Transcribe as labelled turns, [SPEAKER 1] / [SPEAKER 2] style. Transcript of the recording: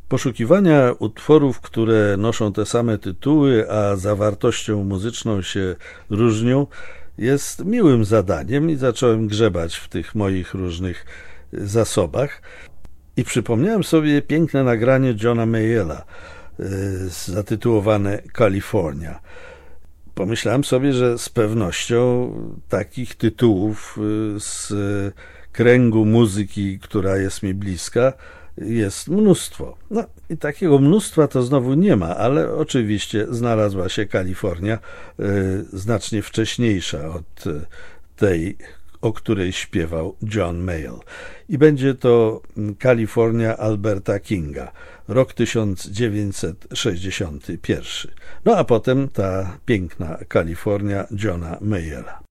[SPEAKER 1] Poszukiwania utworów, które noszą te same tytuły, a zawartością muzyczną się różnią, jest miłym zadaniem i zacząłem grzebać w tych moich różnych zasobach i przypomniałem sobie piękne nagranie Johna Mayalla zatytułowane California. Pomyślałem sobie, że z pewnością takich tytułów z kręgu muzyki, która jest mi bliska, jest mnóstwo. No i takiego mnóstwa to znowu nie ma, ale oczywiście znalazła się Kalifornia, znacznie wcześniejsza od tej, o której śpiewał John Mayall. I będzie to Kalifornia Alberta Kinga, rok 1961. No a potem ta piękna Kalifornia Johna Mayalla.